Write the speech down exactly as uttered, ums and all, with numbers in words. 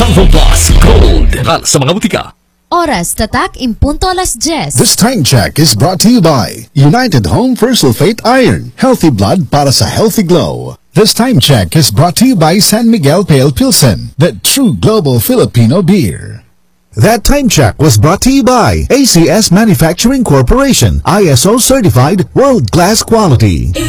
Sanford Plus Gold. Kal sa mga butika. Oras tatak impunto alas diyes. This time check is brought to you by United Home for Sulfate Iron. Healthy blood para sa healthy glow. This time check is brought to you by San Miguel Pale Pilsen, the true global Filipino beer. That time check was brought to you by A C S Manufacturing Corporation, I S O certified, world-class quality.